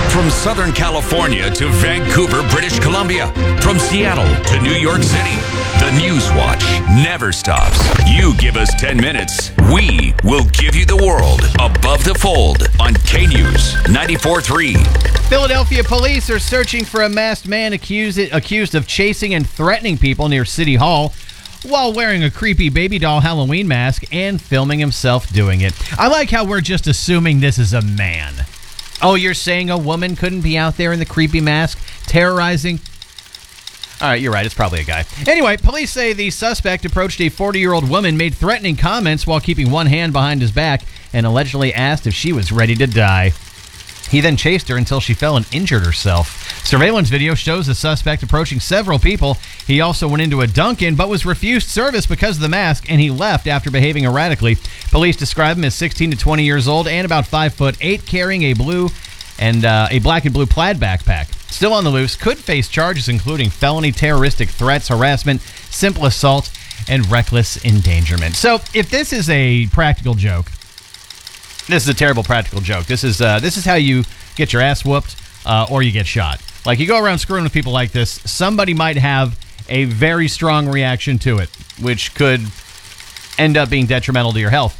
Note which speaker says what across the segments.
Speaker 1: From Southern California to Vancouver, British Columbia. From Seattle to New York City. The News Watch never stops. You give us 10 minutes, we will give you the world. Above the Fold on K-News 94.3.
Speaker 2: Philadelphia police are searching for a masked man accused of chasing and threatening people near City Hall while wearing a creepy baby doll Halloween mask and filming himself doing it. I like how we're just assuming this is a man. Oh, you're saying a woman couldn't be out there in the creepy mask terrorizing? All right, you're right. It's probably a guy. Anyway, police say the suspect approached a 40-year-old woman, made threatening comments while keeping one hand behind his back, and allegedly asked if she was ready to die. He then chased her until she fell and injured herself. Surveillance video shows the suspect approaching several people. He also went into a Dunkin', but was refused service because of the mask, and he left after behaving erratically. Police describe him as 16 to 20 years old and about 5'8", carrying a black and blue plaid backpack. Still on the loose, could face charges including felony terroristic threats, harassment, simple assault, and reckless endangerment. So, if this is a practical joke, this is a terrible practical joke. This is how you get your ass whooped or you get shot. Like, you go around screwing with people like this, somebody might have a very strong reaction to it, which could end up being detrimental to your health.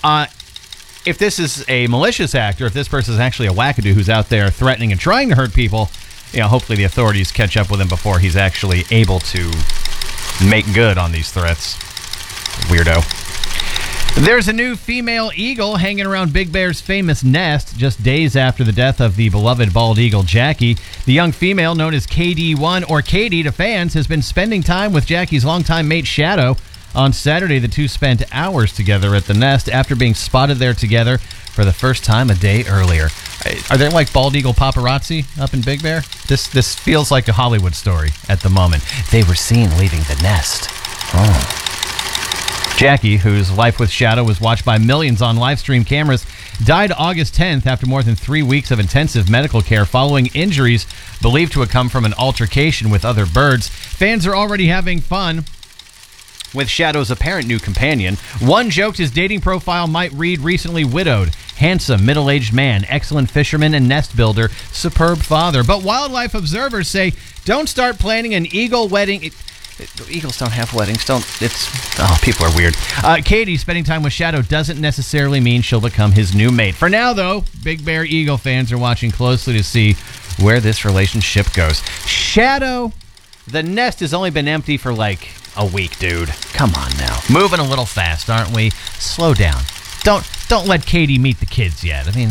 Speaker 2: If this is a malicious act, or if this person is actually a wackadoo who's out there threatening and trying to hurt people, hopefully the authorities catch up with him before he's actually able to make good on these threats. Weirdo. There's a new female eagle hanging around Big Bear's famous nest just days after the death of the beloved bald eagle Jackie. The young female, known as KD1 or Katie to fans, has been spending time with Jackie's longtime mate Shadow. On Saturday, the two spent hours together at the nest after being spotted there together for the first time a day earlier. Are there like bald eagle paparazzi up in Big Bear? This feels like a Hollywood story at the moment. They were seen leaving the nest. Oh. Jackie, whose life with Shadow was watched by millions on live stream cameras, died August 10th after more than 3 weeks of intensive medical care following injuries believed to have come from an altercation with other birds. Fans are already having fun with Shadow's apparent new companion. One joked his dating profile might read recently widowed, handsome, middle-aged man, excellent fisherman and nest builder, superb father. But wildlife observers say, don't start planning an eagle wedding. Eagles don't have weddings. People are weird. Katie spending time with Shadow doesn't necessarily mean she'll become his new mate. For now, though, Big Bear Eagle fans are watching closely to see where this relationship goes. Shadow, the nest has only been empty for like a week, dude. Come on now. Moving a little fast, aren't we? Slow down. Don't let Katie meet the kids yet. I mean,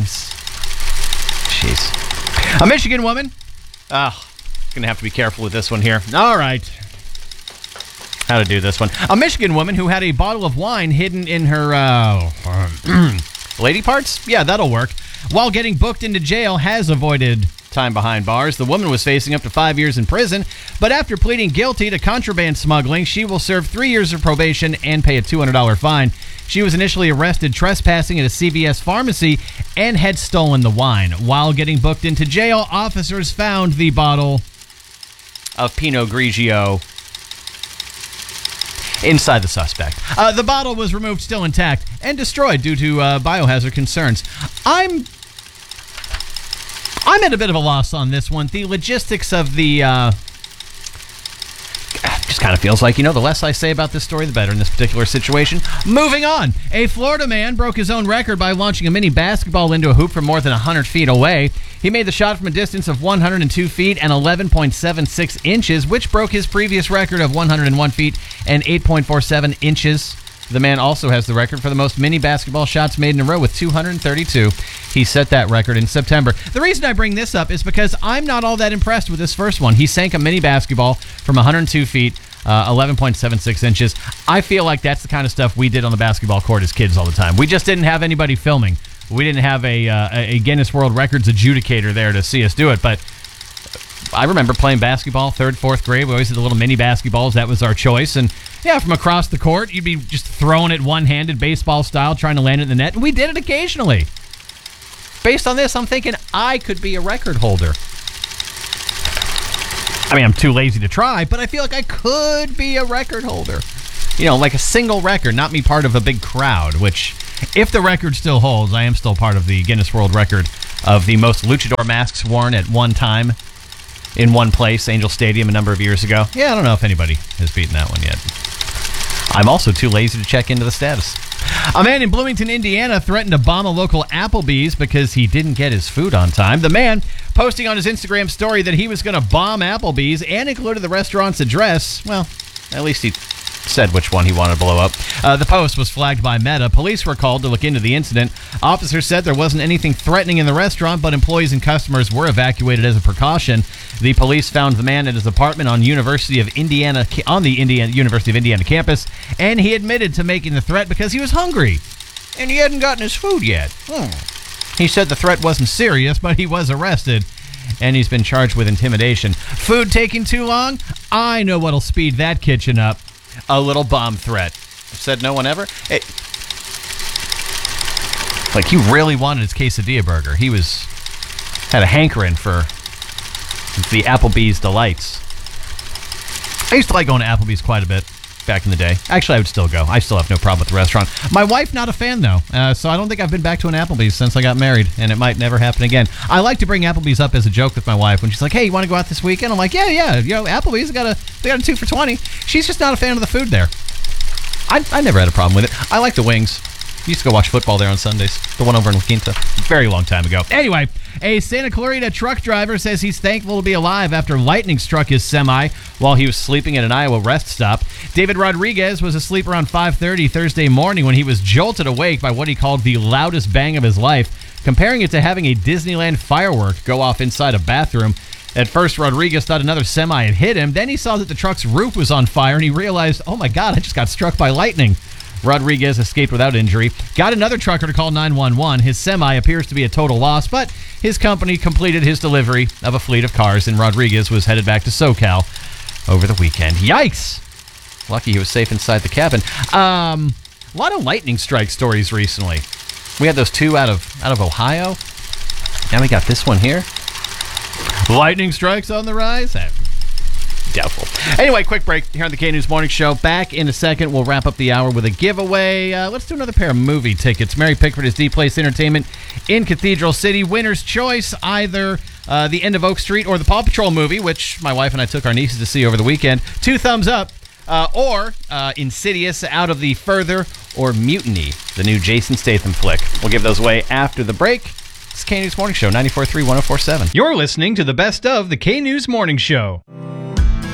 Speaker 2: jeez. A Michigan woman. Gonna have to be careful with this one here. All right. How to do this one. A Michigan woman who had a bottle of wine hidden in her lady parts? Yeah, that'll work. While getting booked into jail, has avoided time behind bars. The woman was facing up to 5 years in prison, but after pleading guilty to contraband smuggling, she will serve 3 years of probation and pay a $200 fine. She was initially arrested trespassing at a CVS pharmacy and had stolen the wine. While getting booked into jail, officers found the bottle of Pinot Grigio inside the suspect. The bottle was removed still intact and destroyed due to biohazard concerns. I'm at a bit of a loss on this one. The logistics of the just kind of feels like, the less I say about this story, the better in this particular situation. Moving on. A Florida man broke his own record by launching a mini basketball into a hoop from more than 100 feet away. He made the shot from a distance of 102 feet and 11.76 inches, which broke his previous record of 101 feet and 8.47 inches. The man also has the record for the most mini basketball shots made in a row with 232. He set that record in September. The reason I bring this up is because I'm not all that impressed with this first one. He sank a mini basketball from 102 feet, 11.76 inches. I feel like that's the kind of stuff we did on the basketball court as kids all the time. We just didn't have anybody filming. We didn't have a Guinness World Records adjudicator there to see us do it, but I remember playing basketball, 3rd, 4th grade. We always had the little mini basketballs. That was our choice. And yeah, from across the court, you'd be just throwing it one-handed, baseball style, trying to land it in the net. And we did it occasionally. Based on this, I'm thinking I could be a record holder. I mean, I'm too lazy to try, but I feel like I could be a record holder. Like a single record, not me part of a big crowd, which, if the record still holds, I am still part of the Guinness World Record of the most luchador masks worn at one time in one place, Angel Stadium, a number of years ago. Yeah, I don't know if anybody has beaten that one yet. I'm also too lazy to check into the status. A man in Bloomington, Indiana threatened to bomb a local Applebee's because he didn't get his food on time. The man posting on his Instagram story that he was going to bomb Applebee's and included the restaurant's address. Well, at least he said which one he wanted to blow up. The post was flagged by Meta. Police were called to look into the incident. Officers said there wasn't anything threatening in the restaurant, but employees and customers were evacuated as a precaution. The police found the man at his apartment on the University of Indiana campus, and he admitted to making the threat because he was hungry, and he hadn't gotten his food yet. He said the threat wasn't serious, but he was arrested, and he's been charged with intimidation. Food taking too long? I know what'll speed that kitchen up. A little bomb threat. Said no one ever? Hey, like, he really wanted his quesadilla burger. He had a hankering for the Applebee's delights. I used to like going to Applebee's quite a bit back in the day. Actually, I would still go. I still have no problem with the restaurant. My wife, not a fan, though. So I don't think I've been back to an Applebee's since I got married, and it might never happen again. I like to bring Applebee's up as a joke with my wife when she's like, hey, you want to go out this weekend? I'm like, yeah. You know, Applebee's, they got a 2 for $20. She's just not a fan of the food there. I never had a problem with it. I like the wings. I used to go watch football there on Sundays. The one over in La Quinta. Very long time ago. Anyway, a Santa Clarita truck driver says he's thankful to be alive after lightning struck his semi while he was sleeping at an Iowa rest stop. David Rodriguez was asleep around 5:30 Thursday morning when he was jolted awake by what he called the loudest bang of his life, comparing it to having a Disneyland firework go off inside a bathroom. At first, Rodriguez thought another semi had hit him. Then he saw that the truck's roof was on fire, and he realized, oh my God, I just got struck by lightning. Rodriguez escaped without injury. Got another trucker to call 911. His semi appears to be a total loss, but his company completed his delivery of a fleet of cars, and Rodriguez was headed back to SoCal over the weekend. Yikes! Lucky he was safe inside the cabin. A lot of lightning strike stories recently. We had those 2 out of Ohio. Now we got this one here. Lightning strikes on the rise? Doubtful. Anyway, quick break here on the K-News Morning Show. Back in a second. We'll wrap up the hour with a giveaway. Let's do another pair of movie tickets. Mary Pickford is D-Place Entertainment in Cathedral City. Winner's choice, either The End of Oak Street or the Paw Patrol movie, which my wife and I took our nieces to see over the weekend. 2 thumbs up. Or Insidious, Out of the Further, or Mutiny, the new Jason Statham flick. We'll give those away after the break. It's K-News Morning Show, 94.3, 104.7.
Speaker 3: You're listening to the best of the K-News Morning Show.